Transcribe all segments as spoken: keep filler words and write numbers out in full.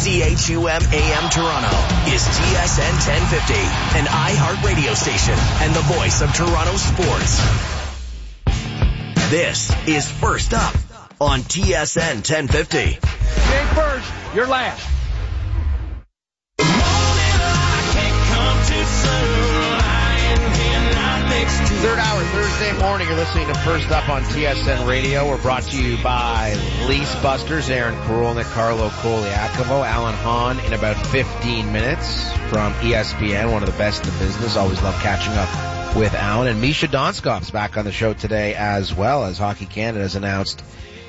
C H U M A M Toronto is T S N ten fifty, an iHeart radio station and the voice of Toronto sports. This is First Up on T S N ten fifty. You ain't first, you're last. Third hour, Thursday morning, you're listening to First Up on T S N Radio. We're brought to you by Lease Busters, Aaron Karolnik, Carlo Koliakovo, Alan Hahn in about fifteen minutes from E S P N, one of the best in the business. Always love catching up with Alan. And Misha Donskov's back on the show today as well, as Hockey Canada has announced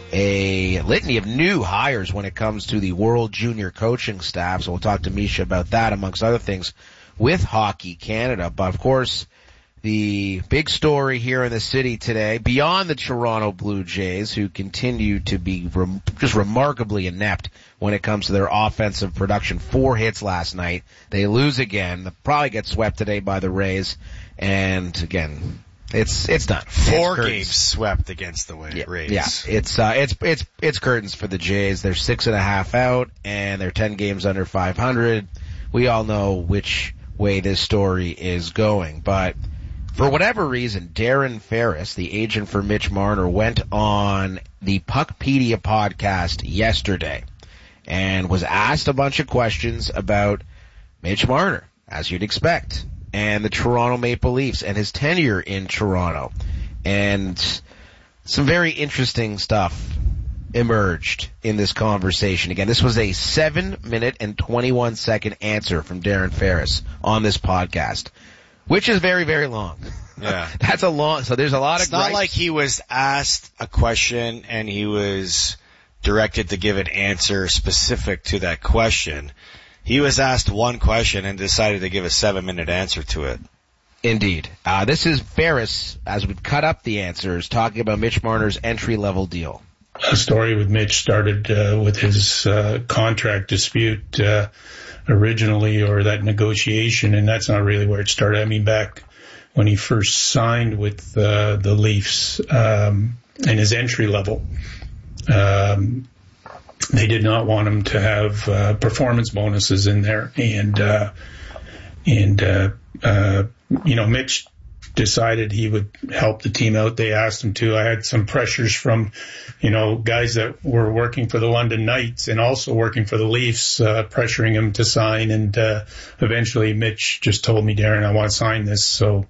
a litany of new hires when it comes to the World Junior coaching staff. So we'll talk to Misha about that, amongst other things, with Hockey Canada. But of course, the big story here in the city today, beyond the Toronto Blue Jays, who continue to be rem- just remarkably inept when it comes to their offensive production. Four hits last night. They lose again. They'll probably get swept today by the Rays. And again, it's it's done. Four it's games swept against the yeah, Rays. Yeah, it's uh, it's it's it's curtains for the Jays. They're six and a half out, and they're ten games under five hundred. We all know which way this story is going, but for whatever reason, Darren Ferris, the agent for Mitch Marner, went on the Puckpedia podcast yesterday and was asked a bunch of questions about Mitch Marner, as you'd expect, and the Toronto Maple Leafs and his tenure in Toronto. And some very interesting stuff emerged in this conversation. Again, this was a seven minute and twenty-one second answer from Darren Ferris on this podcast, which is very, very long. Yeah. That's a long, so there's a lot it's of It's not gripes. like he was asked a question and he was directed to give an answer specific to that question. He was asked one question and decided to give a seven minute answer to it. Indeed. Uh, this is Ferris, as we cut up the answers, talking about Mitch Marner's entry-level deal. A story with Mitch started uh, with his uh, contract dispute uh, originally, or that negotiation, and that's not really where it started. I mean, back when he first signed with uh, the Leafs um, and his entry level, um, they did not want him to have uh, performance bonuses in there, and uh, and uh, uh, you know, Mitch decided he would help the team out. They asked him to. I had some pressures from, you know, guys that were working for the London Knights and also working for the Leafs, uh, pressuring him to sign. And, uh, eventually Mitch just told me, Darren, I want to sign this. So,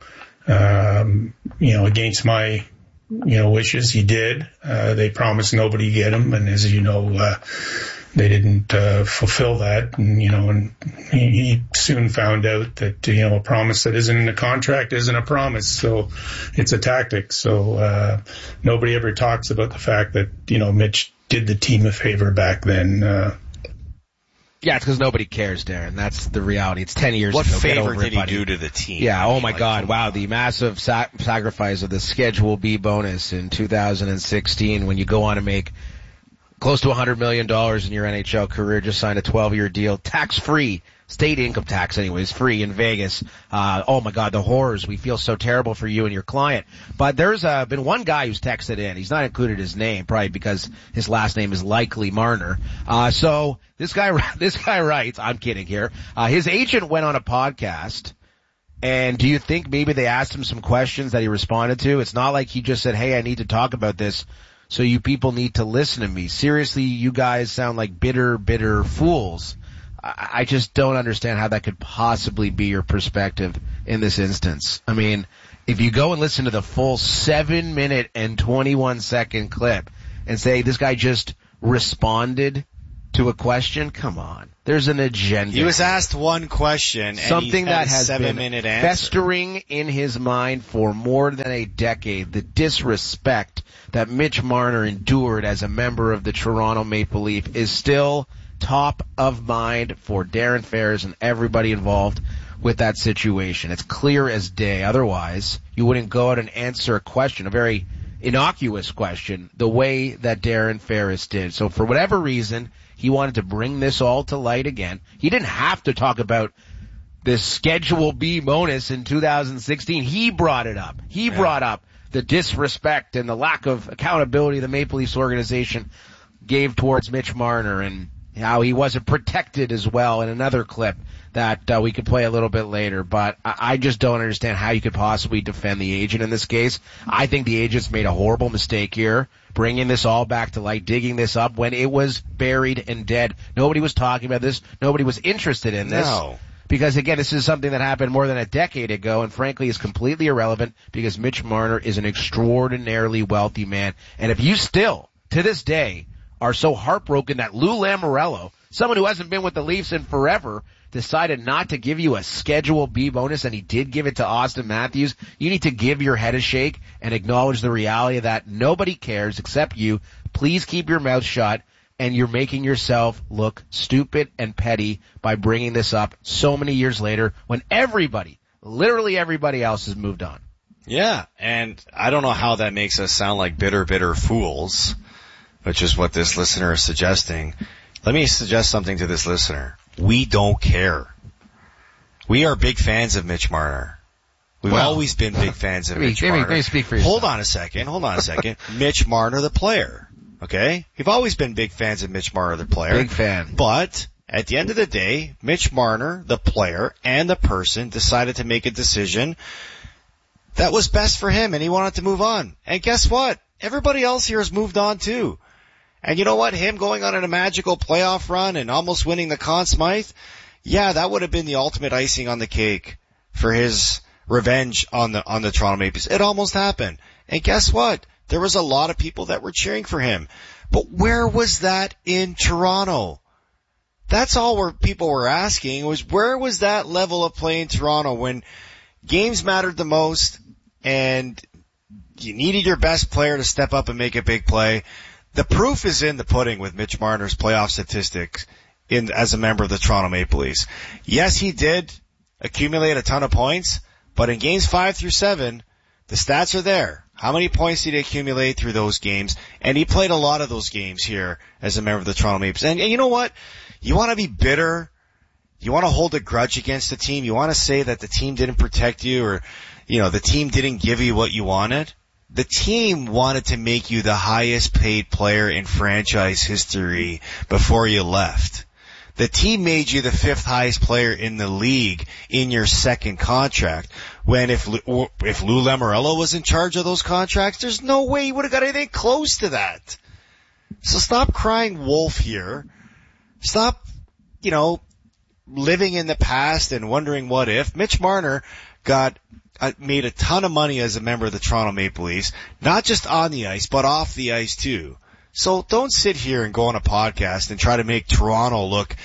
um, you know, against my, you know, wishes, he did. Uh, they promised nobody get him. And as you know, uh, they didn't uh, fulfill that, and you know, and he, he soon found out that, you know, a promise that isn't in the contract isn't a promise, so it's a tactic. So uh, nobody ever talks about the fact that, you know, Mitch did the team a favor back then. Uh, yeah, it's because nobody cares, Darren. That's the reality. It's ten years what ago. What favor it, did he buddy. do to the team? Yeah, oh my like, God, wow, the massive sac- sacrifice of the Schedule B bonus in two thousand sixteen when you go on to make close to one hundred million dollars in your N H L career, just signed a twelve-year deal, tax-free, state income tax anyways, free in Vegas. Uh, oh my God, the horrors. We feel so terrible for you and your client. But there's uh, been one guy who's texted in. He's not included his name, probably because his last name is likely Marner. Uh, so this guy, this guy writes, I'm kidding here, uh, his agent went on a podcast. And do you think maybe they asked him some questions that he responded to? It's not like he just said, hey, I need to talk about this, so you people need to listen to me. Seriously, you guys sound like bitter, bitter fools. I, I just don't understand how that could possibly be your perspective in this instance. I mean, if you go and listen to the full seven minute and twenty-one second clip and say this guy just responded to a question, come on. There's an agenda. He was asked one question and something that has seven been minute answer. festering in his mind for more than a decade. The disrespect that Mitch Marner endured as a member of the Toronto Maple Leaf is still top of mind for Darren Ferris and everybody involved with that situation. It's clear as day. Otherwise, you wouldn't go out and answer a question, a very innocuous question, the way that Darren Ferris did. So for whatever reason, he wanted to bring this all to light again. He didn't have to talk about this Schedule B bonus in two thousand sixteen. He brought it up. He yeah. brought up the disrespect and the lack of accountability the Maple Leafs organization gave towards Mitch Marner. And how he wasn't protected as well in another clip that uh, we could play a little bit later. But I, I just don't understand how you could possibly defend the agent in this case. I think the agent's made a horrible mistake here, bringing this all back to light, digging this up when it was buried and dead. Nobody was talking about this. Nobody was interested in this. No. Because, again, this is something that happened more than a decade ago and, frankly, is completely irrelevant because Mitch Marner is an extraordinarily wealthy man. And if you still, to this day, are so heartbroken that Lou Lamoriello, someone who hasn't been with the Leafs in forever, decided not to give you a Schedule B bonus and he did give it to Austin Matthews, you need to give your head a shake and acknowledge the reality that nobody cares except you. Please keep your mouth shut. And you're making yourself look stupid and petty by bringing this up so many years later when everybody, literally everybody else has moved on. Yeah, and I don't know how that makes us sound like bitter, bitter fools, which is what this listener is suggesting. Let me suggest something to this listener. We don't care. We are big fans of Mitch Marner. We've well, always been big fans of maybe, Mitch maybe, Marner. Maybe speak for yourself. Hold on a second, hold on a second. Mitch Marner, the player. Okay? We've always been big fans of Mitch Marner, the player. Big fan. But at the end of the day, Mitch Marner, the player, and the person decided to make a decision that was best for him, and he wanted to move on. And guess what? Everybody else here has moved on too. And you know what? Him going on a magical playoff run and almost winning the Conn Smythe, yeah, that would have been the ultimate icing on the cake for his revenge on the on the Toronto Maple Leafs. It almost happened. And guess what? There was a lot of people that were cheering for him. But where was that in Toronto? That's all where people were asking was where was that level of play in Toronto when games mattered the most and you needed your best player to step up and make a big play. The proof is in the pudding with Mitch Marner's playoff statistics in as a member of the Toronto Maple Leafs. Yes, he did accumulate a ton of points, but in games five through seven, the stats are there. How many points did he accumulate through those games? And he played a lot of those games here as a member of the Toronto Maple Leafs. And, and you know what? You want to be bitter. You want to hold a grudge against the team. You want to say that the team didn't protect you or, you know, the team didn't give you what you wanted. The team wanted to make you the highest paid player in franchise history before you left. The team made you the fifth highest player in the league in your second contract. When if if Lou Lamoriello was in charge of those contracts, there's no way he would have got anything close to that. So stop crying wolf here. Stop, you know, living in the past and wondering what if. Mitch Marner got uh, made a ton of money as a member of the Toronto Maple Leafs, not just on the ice, but off the ice too. So don't sit here and go on a podcast and try to make Toronto look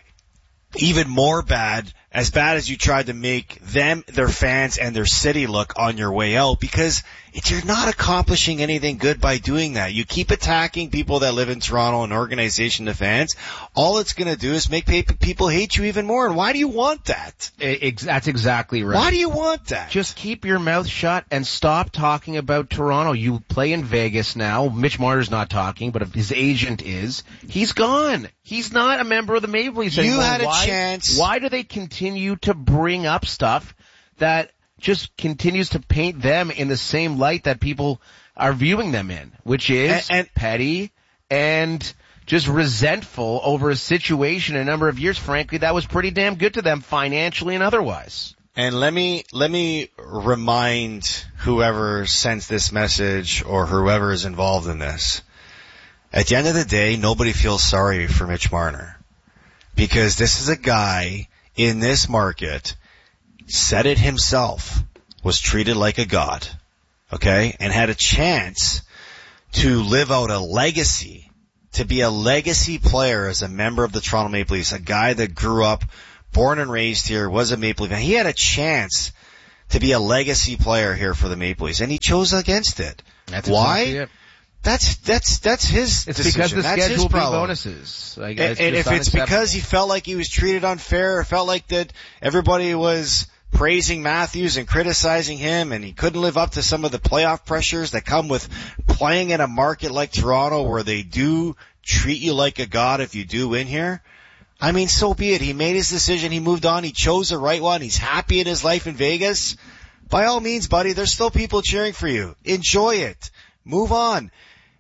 even more bad, as bad as you tried to make them, their fans, and their city look on your way out, because it, you're not accomplishing anything good by doing that. You keep attacking people that live in Toronto and organization, the fans. All it's going to do is make people hate you even more. And why do you want that? It, that's exactly right. Why do you want that? Just keep your mouth shut and stop talking about Toronto. You play in Vegas now. Mitch Marner's not talking, but if his agent is, he's gone. He's not a member of the Maple Leafs anymore. You had a why, chance. Why do they continue to bring up stuff that just continues to paint them in the same light that people are viewing them in, which is and, and, petty and just resentful over a situation a number of years, frankly, that was pretty damn good to them financially and otherwise. And let me, let me remind whoever sends this message or whoever is involved in this. At the end of the day, nobody feels sorry for Mitch Marner, because this is a guy in this market, said it himself, was treated like a god, okay, and had a chance to live out a legacy, to be a legacy player as a member of the Toronto Maple Leafs, a guy that grew up, born and raised here, was a Maple Leaf. He had a chance to be a legacy player here for the Maple Leafs, and he chose against it. That's Why? Exactly it. That's that's that's his It's decision. because the that's schedule his B problem. bonuses. Like, and and if it's because he felt like he was treated unfair, or felt like that everybody was praising Matthews and criticizing him, and he couldn't live up to some of the playoff pressures that come with playing in a market like Toronto, where they do treat you like a god if you do win here. I mean, so be it. He made his decision. He moved on. He chose the right one. He's happy in his life in Vegas. By all means, buddy, there's still people cheering for you. Enjoy it. Move on.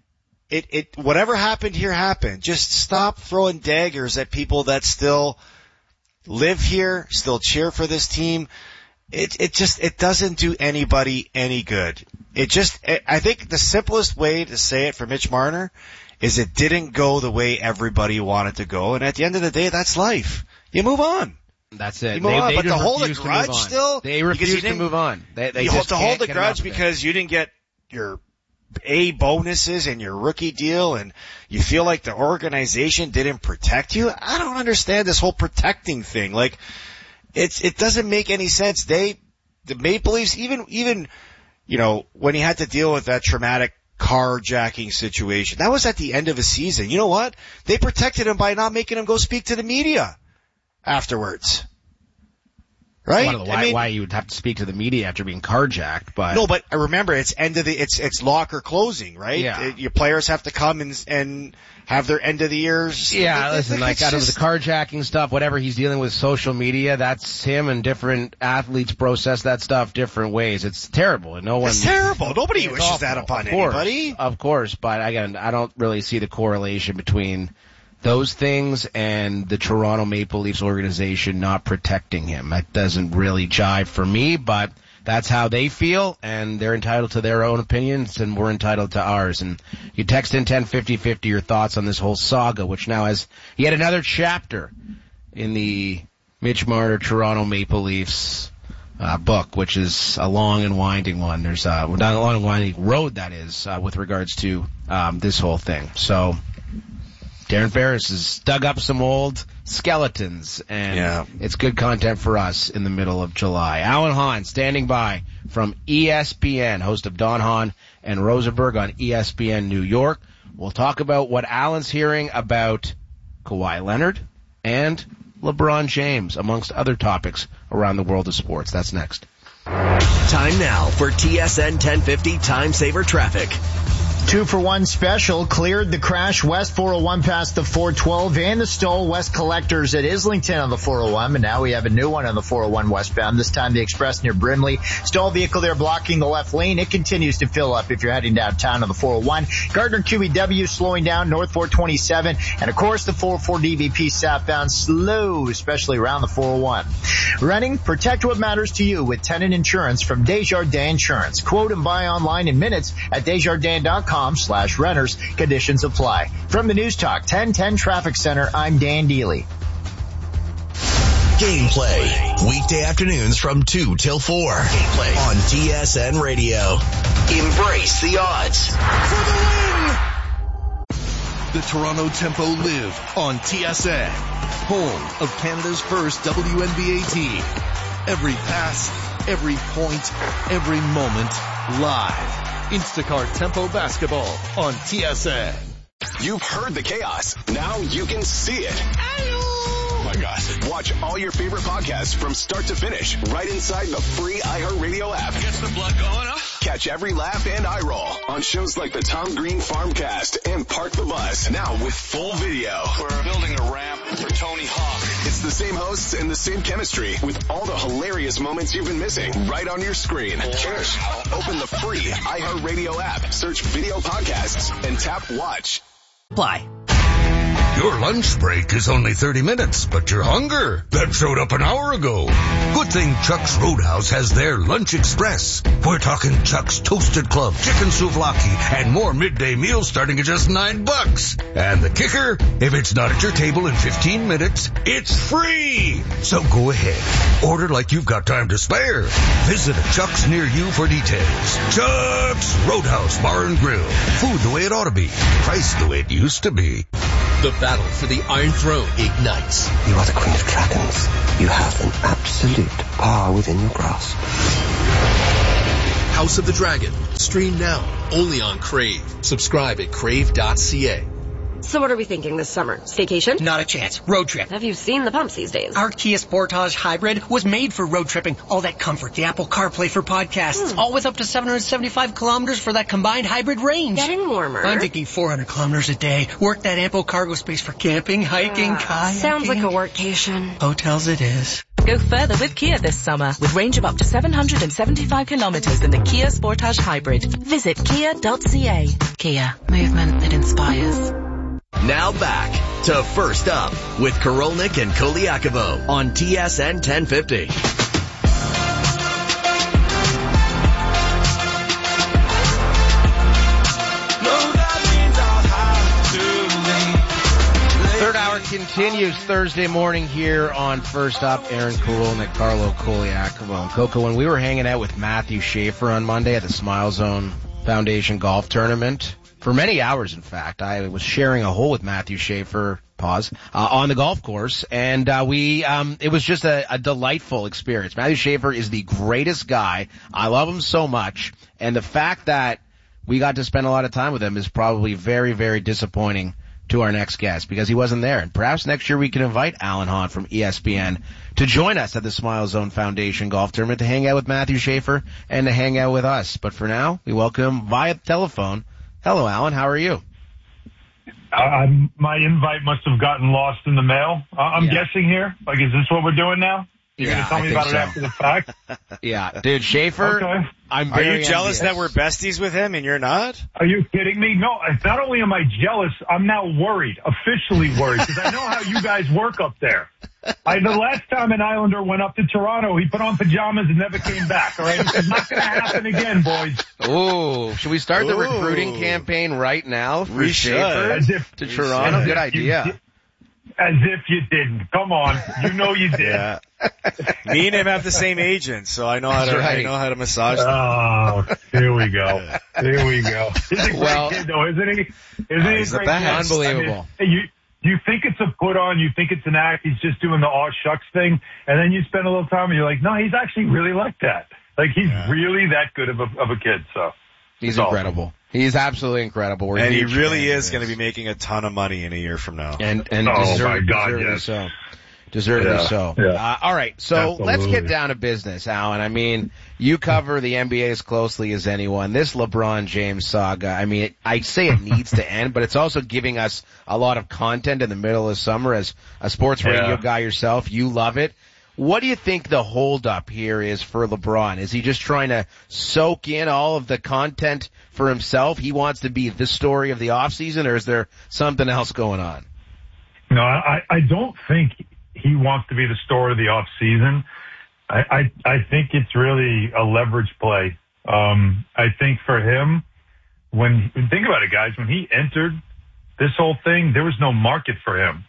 it, it, whatever happened here happened. Just stop throwing daggers at people that still live here, still cheer for this team. It, it just, it doesn't do anybody any good. It just, it, I think the simplest way to say it for Mitch Marner is it didn't go the way everybody wanted to go. And at the end of the day, that's life. You move on. That's it. You move they, on, they but to hold a to grudge still, they refuse to move on. They, they you just to hold a get grudge because you didn't get your A bonuses and your rookie deal, and you feel like the organization didn't protect you. I don't understand this whole protecting thing. Like, it's it doesn't make any sense. They, the Maple Leafs, even even, you know, when he had to deal with that traumatic carjacking situation, that was at the end of a season. You know what? They protected him by not making him go speak to the media afterwards. Right? I don't know why, I mean, why you would have to speak to the media after being carjacked, but no, but remember, it's end of the it's it's locker closing, right? Yeah. It, your players have to come and and have their end of the years. Yeah, it, listen, it, like out just, of the carjacking stuff, whatever he's dealing with social media, that's him, and different athletes process that stuff different ways. It's terrible, and no one. It's terrible. Nobody wishes awful, that upon of course, anybody. Of course, but again, I don't really see the correlation between those things and the Toronto Maple Leafs organization not protecting him. That doesn't really jive for me, but that's how they feel, and they're entitled to their own opinions, and we're entitled to ours. And you text in ten fifty fifty your thoughts on this whole saga, which now has yet another chapter in the Mitch Marner Toronto Maple Leafs uh, book, which is a long and winding one. There's uh, not a long and winding road, that is, uh, with regards to um, this whole thing. So Darren Ferris has dug up some old skeletons, and yeah. it's good content for us in the middle of July. Alan Hahn standing by from E S P N, host of Don Hahn and Rosenberg on E S P N New York. We'll talk about what Alan's hearing about Kawhi Leonard and LeBron James, amongst other topics around the world of sports. That's next. Time now for T S N ten fifty Time Saver Traffic. Two for one special cleared the crash west four oh one past the four twelve and the stall west collectors at Islington on the four oh one, but now we have a new one on the four oh one westbound, this time the express near Brimley. Stall vehicle there blocking the left lane. It continues to fill up if you're heading downtown on the four oh one. Gardner Q E W slowing down north four twenty-seven, and of course the four oh four D V P southbound slow, especially around the four oh one. Renting, protect what matters to you with tenant insurance from Desjardins Insurance. Quote and buy online in minutes at desjardins dot com slash renters. Conditions apply. From the News Talk ten ten Traffic Center, I'm Dan Deely. Gameplay. Weekday afternoons from two till four. Gameplay on T S N Radio. Embrace the odds. For the win! The Toronto Tempo live on T S N. Home of Canada's first W N B A team. Every pass, every point, every moment, live. Instacart Tempo Basketball on T S N. You've heard the chaos. Now you can see it. Oh my gosh. Watch all your favorite podcasts from start to finish right inside the free iHeartRadio app. Gets the blood going, huh? Catch every laugh and eye roll on shows like the Tom Green Farmcast and Park the Bus. Now with full video. We're building a ramp for Tony Hawk. It's the same hosts and the same chemistry with all the hilarious moments you've been missing right on your screen. Cheers. Open the free iHeartRadio app, search video podcasts, and tap watch. Play. Your lunch break is only thirty minutes, but your hunger, that showed up an hour ago. Good thing Chuck's Roadhouse has their Lunch Express. We're talking Chuck's Toasted Club, Chicken Souvlaki, and more midday meals starting at just nine bucks. And the kicker, if it's not at your table in fifteen minutes, it's free. So go ahead. Order like you've got time to spare. Visit a Chuck's near you for details. Chuck's Roadhouse Bar and Grill. Food the way it ought to be. Price the way it used to be. The battle for the Iron Throne ignites. You are the Queen of Dragons. You have an absolute power within your grasp. House of the Dragon. Stream now. Only on Crave. Subscribe at crave dot c a. So what are we thinking this summer? Staycation? Not a chance. Road trip. Have you seen the pumps these days? Our Kia Sportage Hybrid was made for road tripping. All that comfort, the Apple CarPlay for podcasts, hmm. all with up to seven hundred seventy-five kilometers for that combined hybrid range. Getting warmer. I'm thinking four hundred kilometers a day. Work that ample cargo space for camping, hiking, uh, kayaking. Sounds like a workcation. Hotels it is. Go further with Kia this summer with range of up to seven hundred seventy-five kilometers in the Kia Sportage Hybrid. Visit kia dot c a. Kia, movement that inspires. Now back to First Up with Korolnik and Koliakovo on T S N ten fifty. Third hour continues Thursday morning here on First Up. Aaron Korolnik, Carlo Koliakovo, and Coco. When we were hanging out with Matthew Schaefer on Monday at the Smile Zone Foundation Golf Tournament, for many hours, in fact, I was sharing a hole with Matthew Schaefer, pause, uh, on the golf course, and uh, we, um, it was just a, a delightful experience. Matthew Schaefer is the greatest guy. I love him so much, and the fact that we got to spend a lot of time with him is probably very, very disappointing to our next guest because he wasn't there. And perhaps next year we can invite Alan Hahn from E S P N to join us at the Smile Zone Foundation Golf Tournament to hang out with Matthew Schaefer and to hang out with us. But for now, we welcome him via telephone. Hello, Alan. How are you? Uh, I'm, my invite must have gotten lost in the mail. Uh, I'm yeah. guessing here. Like, is this what we're doing now? You're yeah, going to tell I me about so. it after the fact? Yeah. Dude, Schaefer, okay. I'm Are very you jealous envious. that we're besties with him and you're not? Are you kidding me? No, not only am I jealous, I'm now worried, officially worried, because I know how you guys work up there. I, the last time an Islander went up to Toronto, he put on pajamas and never came back, all right? It's not going to happen again, boys. Ooh, should we start the Ooh. recruiting campaign right now for We Schaefer should. to Toronto? Good idea. You, as if you didn't. Come on. You know you did. Yeah. Me and him have the same agent, so I know how to, right. I know how to massage them. Oh, here we go. Here we go. He's a great Well, kid, though, isn't he? Isn't uh, he he's a the great best. kid? Unbelievable. I mean, you, you think it's a put on, you think it's an act, he's just doing the aw shucks thing, and then you spend a little time and you're like, no, he's actually really like that. Like, he's yeah. really that good of a, of a kid, so. He's incredible. He's absolutely incredible. We're and he huge really fans is going to be making a ton of money in a year from now. And, and oh deserve, my God, deservedly yes. so. Deservedly yeah, so. Yeah. Uh, all right, so Absolutely. let's get down to business, Alan. I mean, you cover the N B A as closely as anyone. This LeBron James saga, I mean, it, I say it needs to end, but it's also giving us a lot of content in the middle of summer. As a sports yeah. radio guy yourself, you love it. What do you think the holdup here is for LeBron? Is he just trying to soak in all of the content for himself? He wants to be the story of the offseason, or is there something else going on? No, I, I don't think he wants to be the story of the off season. I, I, I think it's really a leverage play. Um, I think for him, when, think about it, guys, when he entered this whole thing, there was no market for him.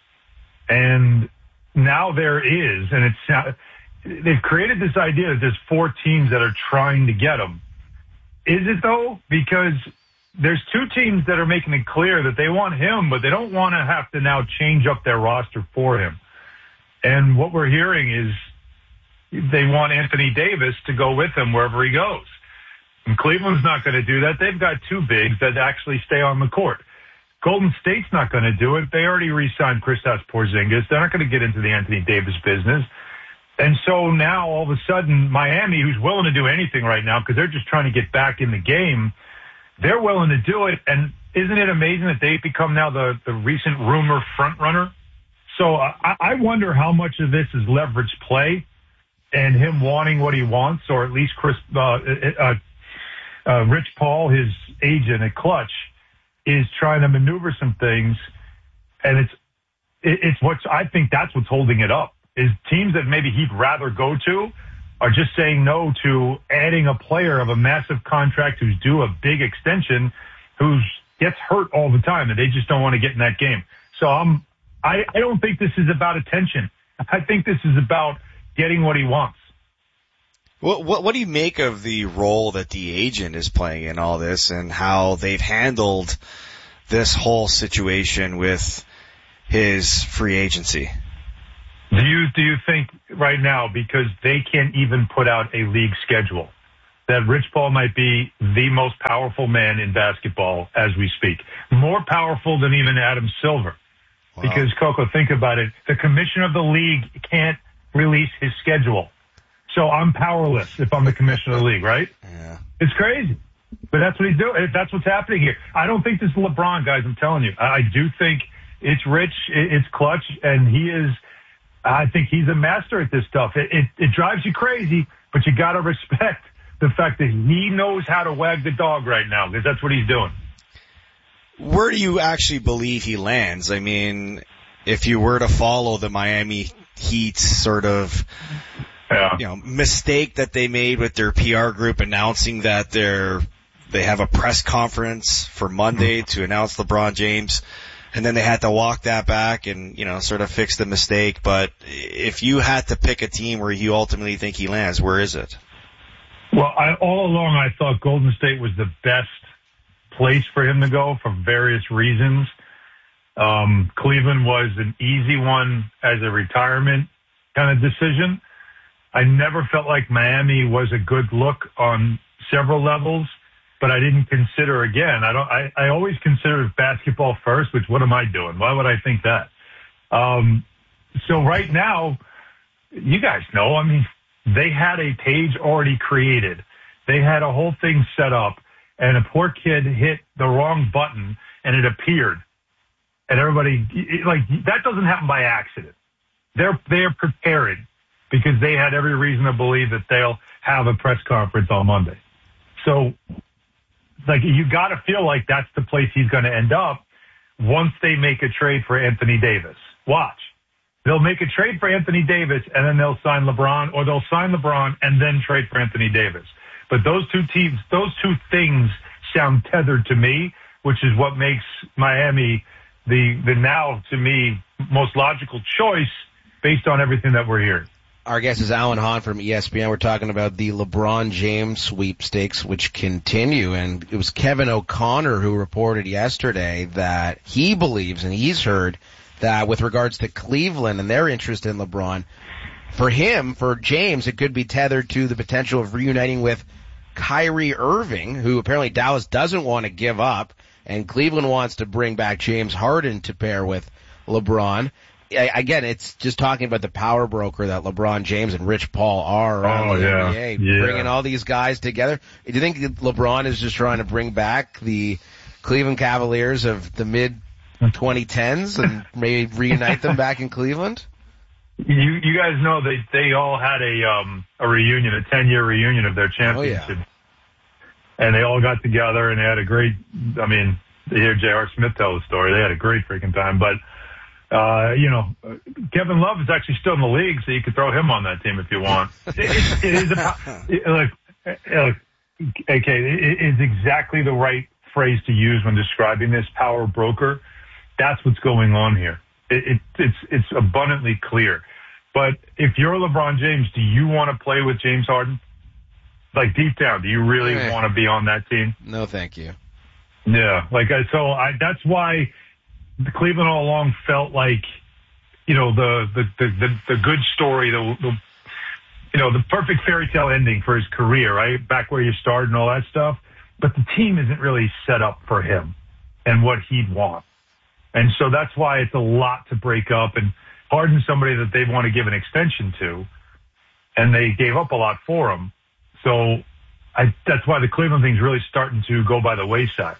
And now there is, and it's, they've created this idea that there's four teams that are trying to get him. Is it though? Because there's two teams that are making it clear that they want him, but they don't want to have to now change up their roster for him. And what we're hearing is they want Anthony Davis to go with him wherever he goes. And Cleveland's not going to do that. They've got two bigs that actually stay on the court. Golden State's not going to do it. They already re-signed Kristaps Porzingis. They're not going to get into the Anthony Davis business. And so now all of a sudden Miami, who's willing to do anything right now because they're just trying to get back in the game, they're willing to do it. And isn't it amazing that they've become now the, the recent rumor front runner? So I, I wonder how much of this is leverage play and him wanting what he wants, or at least Chris, uh, uh, uh, Rich Paul, his agent at Clutch, is trying to maneuver some things. And it's, it, it's what's, I think that's what's holding it up, is teams that maybe he'd rather go to are just saying no to adding a player of a massive contract who's due a big extension, who gets hurt all the time, and they just don't want to get in that game. So I'm, I, I don't think this is about attention. I think this is about getting what he wants. What, what, what do you make of the role that the agent is playing in all this, and how they've handled this whole situation with his free agency? Do you, do you think right now, because they can't even put out a league schedule, that Rich Paul might be the most powerful man in basketball as we speak? More powerful than even Adam Silver. Wow. Because, Coco, think about it. The commissioner of the league can't release his schedule. So I'm powerless if I'm the commissioner of the league, right? Yeah. It's crazy. But that's what he's doing. That's what's happening here. I don't think this is LeBron, guys. I'm telling you. I do think it's Rich, it's Clutch, and he is I think he's a master at this stuff. It, it, it drives you crazy, but you got to respect the fact that he knows how to wag the dog right now, because that's what he's doing. Where do you actually believe he lands? I mean, if you were to follow the Miami Heat's sort of, yeah. you know, mistake that they made with their P R group announcing that they're, they have a press conference for Monday to announce LeBron James, and then they had to walk that back and, you know, sort of fix the mistake. But if you had to pick a team where you ultimately think he lands, where is it? Well, I, all along I thought Golden State was the best place for him to go for various reasons. Um, Cleveland was an easy one as a retirement kind of decision. I never felt like Miami was a good look on several levels. But I didn't consider, again, I don't, I, I always consider basketball first, which what am I doing? Why would I think that? Um, so right now, you guys know, I mean, they had a page already created. They had a whole thing set up, and a poor kid hit the wrong button and it appeared. And everybody, it, like, that doesn't happen by accident. They're, they're prepared because they had every reason to believe that they'll have a press conference on Monday. So, like, you got to feel like that's the place he's going to end up once they make a trade for Anthony Davis. Watch. They'll make a trade for Anthony Davis, and then they'll sign LeBron, or they'll sign LeBron and then trade for Anthony Davis. But those two teams, those two things sound tethered to me, which is what makes Miami the, the now, to me, most logical choice based on everything that we're hearing. Our guest is Alan Hahn from E S P N. We're talking about the LeBron James sweepstakes, which continue. And it was Kevin O'Connor who reported yesterday that he believes, and he's heard, that with regards to Cleveland and their interest in LeBron, for him, for James, it could be tethered to the potential of reuniting with Kyrie Irving, who apparently Dallas doesn't want to give up, and Cleveland wants to bring back James Harden to pair with LeBron. Again, it's just talking about the power broker that LeBron James and Rich Paul are around oh, the yeah. N B A, yeah. bringing all these guys together. Do you think LeBron is just trying to bring back the Cleveland Cavaliers of the mid twenty tens and maybe reunite them back in Cleveland? You you guys know they they all had a um a reunion, a ten year reunion of their championship, oh, yeah. and they all got together and they had a great. I mean, to hear J R. Smith tell the story, they had a great freaking time, but. Uh, you know, Kevin Love is actually still in the league, so you could throw him on that team if you want. It, it, it is a, it, look, look, A K, it is exactly the right phrase to use when describing this power broker. That's what's going on here. It, it, it's, it's abundantly clear. But if you're LeBron James, do you want to play with James Harden? Like deep down, do you really eh. want to be on that team? No, thank you. Yeah, like so. I that's why. The Cleveland all along felt like, you know, the the the, the, the good story, the, the you know, the perfect fairy tale ending for his career, right? Back where you started and all that stuff. But the team isn't really set up for him and what he'd want. And so that's why it's a lot to break up. And Harden's somebody that they want to give an extension to, and they gave up a lot for him. So I, that's why the Cleveland thing's really starting to go by the wayside.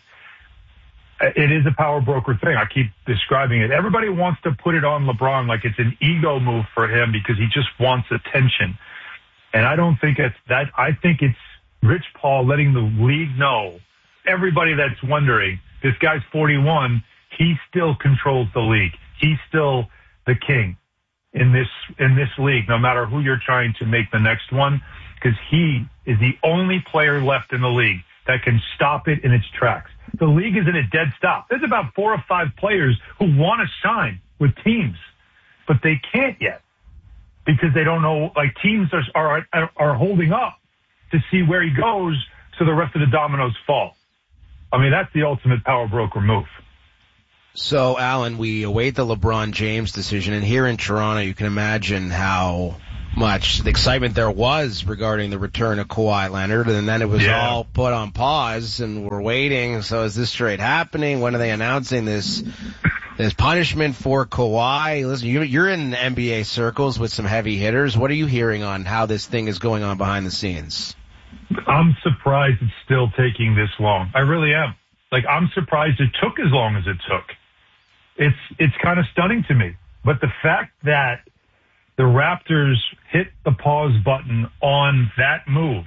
It is a power broker thing. I keep describing it. Everybody wants to put it on LeBron like it's an ego move for him because he just wants attention. And I don't think it's that. I think it's Rich Paul letting the league know, everybody that's wondering, this guy's forty-one, he still controls the league. He's still the king in this, in this league, no matter who you're trying to make the next one, because he is the only player left in the league that can stop it in its tracks. The league is in a dead stop. There's about four or five players who want to sign with teams, but they can't yet because they don't know, like teams are, are, are holding up to see where he goes so the rest of the dominoes fall. I mean, that's the ultimate power broker move. So, Alan, we await the LeBron James decision, and here in Toronto, you can imagine how much the excitement there was regarding the return of Kawhi Leonard, and then it was yeah. all put on pause, and we're waiting. So is this trade happening? When are they announcing this this punishment for Kawhi? Listen, you, you're in N B A circles with some heavy hitters. What are you hearing on how this thing is going on behind the scenes? I'm surprised it's still taking this long. I really am. Like, I'm surprised it took as long as it took. It's it's kind of stunning to me. But the fact that the Raptors hit the pause button on that move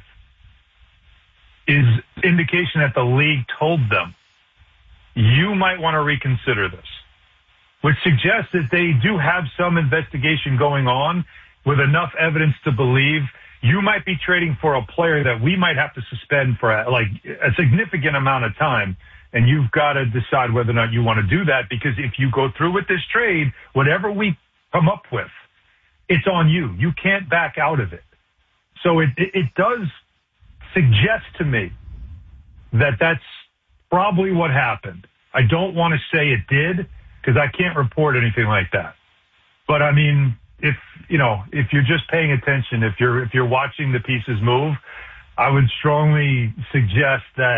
is indication that the league told them, you might want to reconsider this, which suggests that they do have some investigation going on with enough evidence to believe you might be trading for a player that we might have to suspend for a, like a significant amount of time. And you've got to decide whether or not you want to do that, because if you go through with this trade, whatever we come up with, it's on you. You can't back out of it. So it, it, it does suggest to me that that's probably what happened. I don't want to say it did because I can't report anything like that. But I mean, if, you know, if you're just paying attention, if you're, if you're watching the pieces move, I would strongly suggest that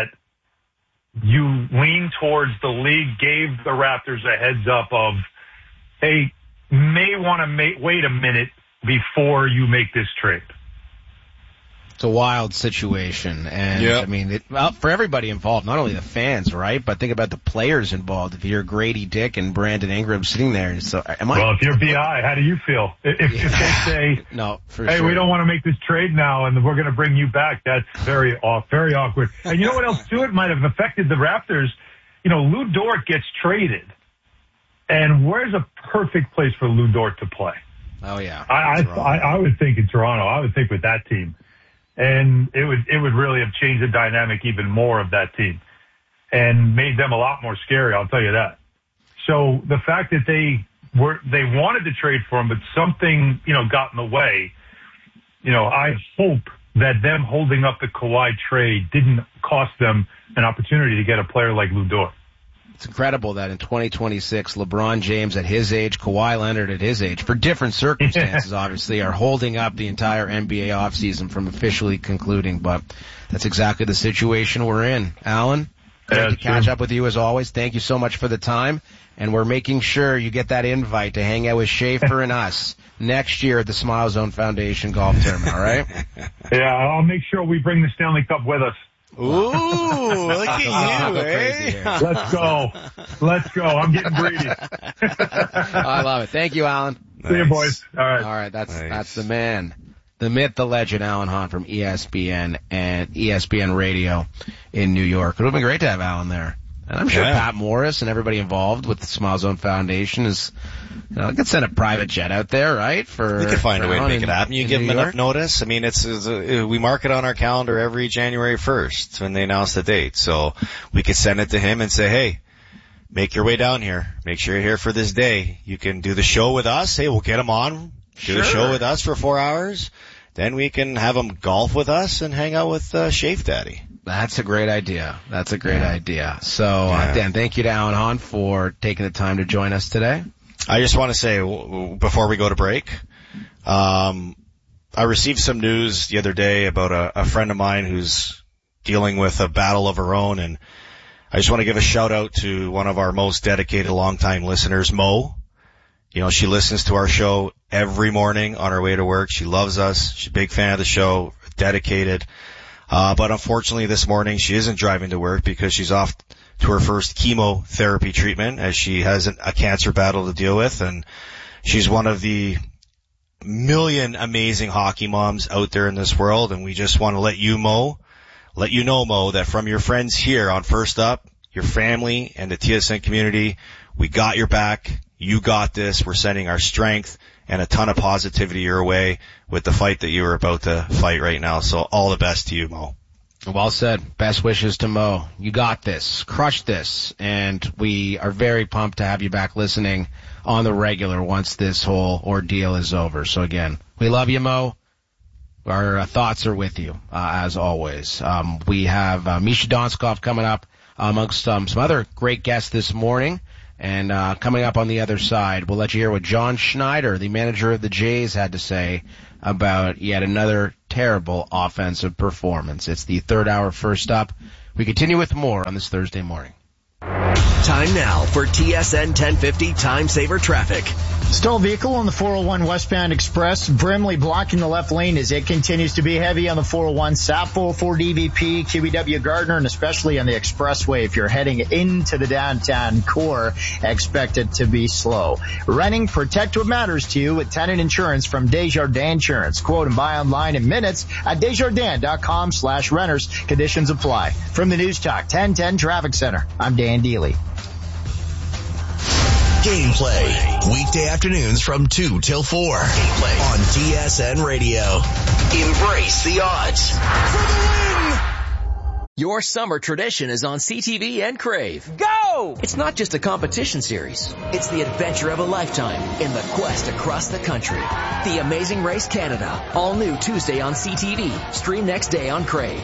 you lean towards the league gave the Raptors a heads up of, hey, may want to ma- wait a minute before you make this trade. It's a wild situation, and yep. I mean, it, well, for everybody involved, not only the fans, right? But think about the players involved. If you're Grady Dick and Brandon Ingram sitting there, so am I? Well, if you're B I, how do you feel? If, yeah. if they say, no, for hey, sure. we don't want to make this trade now, and we're going to bring you back, that's very off, very awkward. And you know what else too? It might have affected the Raptors. You know, Lou Dort gets traded, and where's a perfect place for Lou Dort to play? Oh yeah, I I, I I would think in Toronto. I would think with that team. And it would, it would really have changed the dynamic even more of that team and made them a lot more scary. I'll tell you that. So the fact that they were, they wanted to trade for him, but something, you know, got in the way, you know, I hope that them holding up the Kawhi trade didn't cost them an opportunity to get a player like Lou Dort. It's incredible that in twenty twenty-six, LeBron James at his age, Kawhi Leonard at his age, for different circumstances, obviously, are holding up the entire N B A offseason from officially concluding. But that's exactly the situation we're in. Alan, great yeah, to catch true. up with you as always. Thank you so much for the time. And we're making sure you get that invite to hang out with Schaefer and us next year at the Smile Zone Foundation Golf Tournament, all right? Yeah, I'll make sure we bring the Stanley Cup with us. Ooh, look at you, eh? Let's go. Let's go. I'm getting greedy. I love it. Thank you, Alan. Nice. See you, boys. All right. All right. That's, nice. that's the man, the myth, the legend, Alan Hahn from E S P N and E S P N Radio in New York. It would have been great to have Alan there. And I'm sure yeah. Pat Morris and everybody involved with the Smile Zone Foundation is, you know, I could send a private jet out there, right? For we could find a way to make in, it happen. You give them enough notice. I mean, it's, it's uh, we mark it on our calendar every January first when they announce the date. So we could send it to him and say, hey, make your way down here. Make sure you're here for this day. You can do the show with us. Hey, we'll get him on. Do sure. the show with us for four hours. Then we can have him golf with us and hang out with uh, Shafe Daddy. That's a great idea. That's a great yeah. idea. So, yeah. uh, Dan, thank you to Alan Hahn for taking the time to join us today. I just want to say, w- before we go to break, um, I received some news the other day about a, a friend of mine who's dealing with a battle of her own, and I just want to give a shout out to one of our most dedicated longtime listeners, Mo. You know, she listens to our show every morning on her way to work. She loves us. She's a big fan of the show, dedicated. Uh, but unfortunately this morning she isn't driving to work because she's off to her first chemotherapy treatment as she has an, a cancer battle to deal with. And she's one of the million amazing hockey moms out there in this world. And we just want to let you, Mo, let you know, Mo, that from your friends here on First Up, your family and the T S N community, we got your back. You got this. We're sending our strength and a ton of positivity your way with the fight that you are about to fight right now. So all the best to you, Mo. Well said. Best wishes to Mo. You got this. Crush this. And we are very pumped to have you back listening on the regular once this whole ordeal is over. So again, we love you, Mo. Our uh, thoughts are with you, uh, as always. Um, we have uh, Misha Donskov coming up amongst um, some other great guests this morning. And uh coming up on the other side, we'll let you hear what John Schneider, the manager of the Jays, had to say about yet another terrible offensive performance. It's the third hour First Up. We continue with more on this Thursday morning. Time now for T S N ten fifty Time Saver Traffic. Stalled vehicle on the four oh one westbound express. Brimley blocking the left lane as it continues to be heavy on the four oh one. S A P four oh four D V P, Q B W Gardner, and especially on the expressway if you're heading into the downtown core, expect it to be slow. Renting, protect what matters to you with tenant insurance from Desjardins Insurance. Quote and buy online in minutes at desjardins.com slash renters. Conditions apply. From the News Talk ten ten Traffic Center, I'm Dan Deely. Gameplay, weekday afternoons from two till four. Gameplay on T S N Radio. Embrace the odds. For the win! Your summer tradition is on C T V and Crave. Go! It's not just a competition series. It's the adventure of a lifetime in the quest across the country. The Amazing Race Canada. All new Tuesday on C T V. Stream next day on Crave.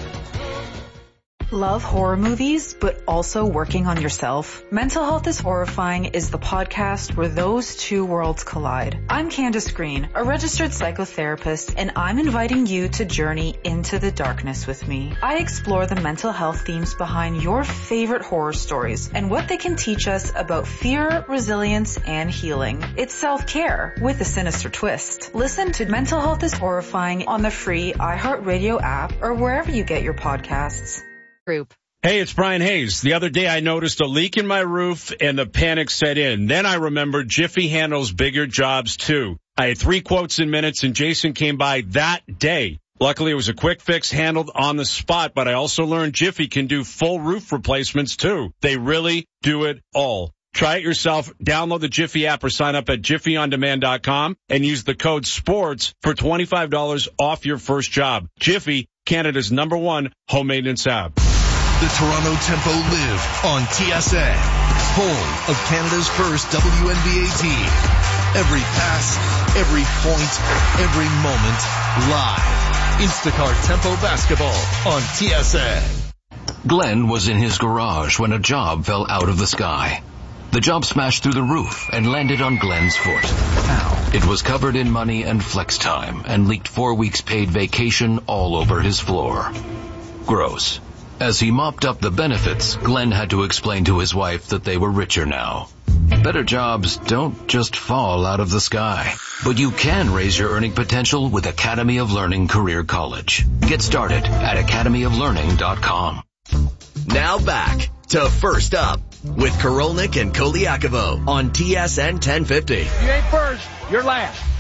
Love horror movies, but also working on yourself? Mental Health is Horrifying is the podcast where those two worlds collide. I'm Candace Green, a registered psychotherapist, and I'm inviting you to journey into the darkness with me. I explore the mental health themes behind your favorite horror stories and what they can teach us about fear, resilience, and healing. It's self-care with a sinister twist. Listen to Mental Health is Horrifying on the free iHeartRadio app or wherever you get your podcasts. Group. Hey, it's Brian Hayes. The other day I noticed a leak in my roof and the panic set in. Then I remembered Jiffy handles bigger jobs too. I had three quotes in minutes and Jason came by that day. Luckily it was a quick fix handled on the spot, but I also learned Jiffy can do full roof replacements too. They really do it all. Try it yourself. Download the Jiffy app or sign up at jiffy on demand dot com and use the code SPORTS for twenty-five dollars off your first job. Jiffy, Canada's number one home maintenance app. The Toronto Tempo live on T S N, home of Canada's first W N B A team. Every pass, every point, every moment, live. Instacart Tempo basketball on T S N. Glenn was in his garage when a job fell out of the sky. The job smashed through the roof and landed on Glenn's foot. Ow. It was covered in money and flex time and leaked four weeks paid vacation all over his floor. Gross. As he mopped up the benefits, Glenn had to explain to his wife that they were richer now. Better jobs don't just fall out of the sky, but you can raise your earning potential with Academy of Learning Career College. Get started at academy of learning dot com. Now back to First Up with Korolnik and Koliakovo on T S N ten fifty. You ain't first, you're last.